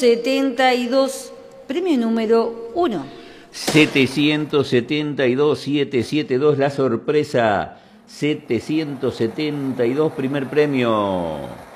72, premio número 1. 772, 772, la sorpresa. 772, primer premio.